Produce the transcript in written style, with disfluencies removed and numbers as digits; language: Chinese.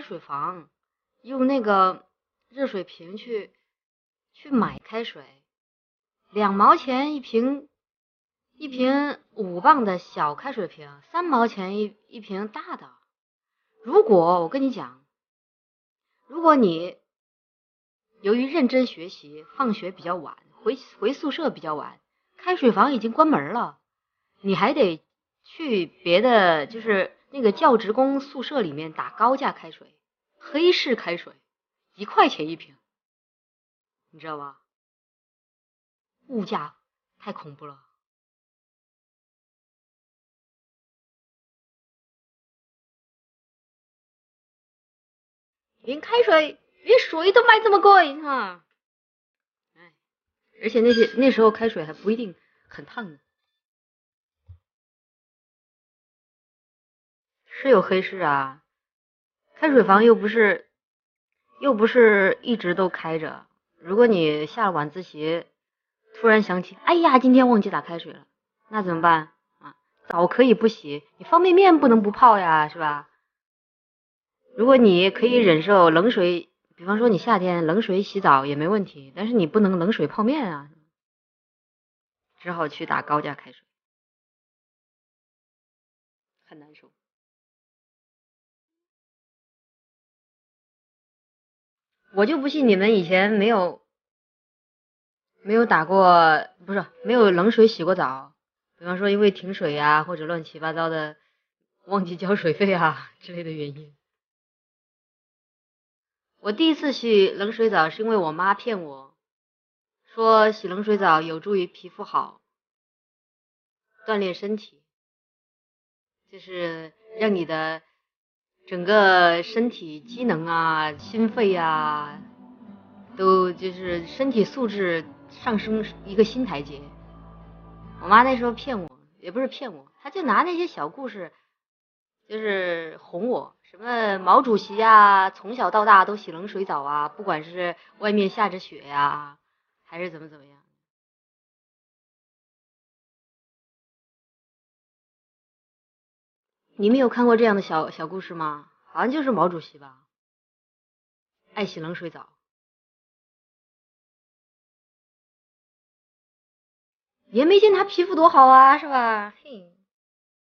水房，用那个热水瓶去买开水，2毛钱一瓶，5磅的小开水瓶，3毛钱一瓶大的。如果我跟你讲，如果你由于认真学习，放学比较晚，回宿舍比较晚，开水房已经关门了，你还得去别的，就是那个教职工宿舍里面打高价开水，黑市开水，1块钱一瓶，你知道吧？物价太恐怖了。连开水连水都卖这么贵哈！哎，而且那时候开水还不一定很烫呢。是有黑市啊，开水房又不是一直都开着。如果你下了晚自习，突然想起，哎呀，今天忘记打开水了，那怎么办啊？澡可以不洗，你方便面不能不泡呀，是吧？如果你可以忍受冷水，比方说你夏天冷水洗澡也没问题，但是你不能冷水泡面啊，只好去打高价开水，很难受。我就不信你们以前没有打过，不是没有冷水洗过澡，比方说因为停水呀、或者乱七八糟的忘记交水费啊之类的原因。我第一次洗冷水澡是因为我妈骗我说洗冷水澡有助于皮肤好，锻炼身体，就是让你的整个身体机能啊、心肺啊，都就是身体素质上升一个新台阶。我妈那时候骗我，也不是骗我，她就拿那些小故事，就是哄我，什么毛主席呀，从小到大都洗冷水澡啊，不管是外面下着雪呀，还是怎么样。你们有看过这样的小故事吗？好像就是毛主席吧，爱洗冷水澡，也没见他皮肤多好啊，是吧？嘿。